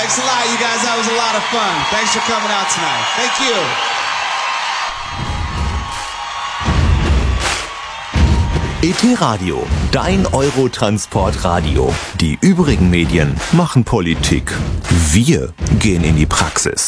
Thanks a lot, you guys. That was a lot of fun. Thanks for coming out tonight. Thank you. ET Radio, dein Eurotransport-Radio. Die übrigen Medien machen Politik. Wir gehen in die Praxis.